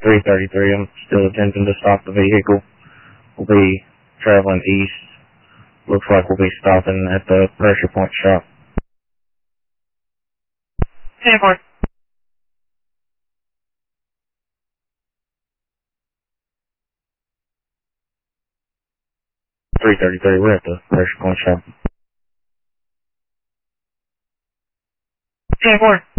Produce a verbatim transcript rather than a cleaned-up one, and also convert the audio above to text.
three thirty-three, I'm still attempting to stop the vehicle. We'll be traveling east. Looks like we'll be stopping at the pressure point shop. ten four. three thirty-three, we're at the pressure point shop. ten four.